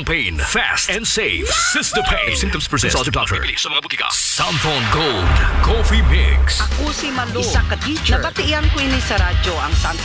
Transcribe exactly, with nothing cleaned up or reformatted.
pain, fast and safe. Sistapain. If symptoms persist, consult your doctor. Sa mga butika. Santon Gold Coffee Mix. Ako si Malo. Isa ka teacher. Nabatian ko ini sa radyo ang Santo